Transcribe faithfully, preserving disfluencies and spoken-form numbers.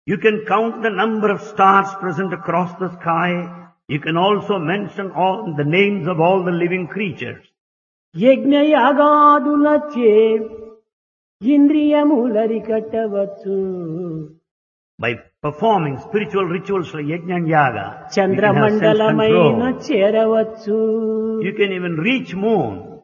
You can count the number of stars present across the sky. You can also mention all the names of all the living creatures. యజ్ఞయాగాదులచే ఇంద్రియములరికట్టవచ్చు. By performing spiritual rituals like yajna and yaga, you can have చంద్రమండలమైన self-control. చేరవచ్చు. You can even reach moon.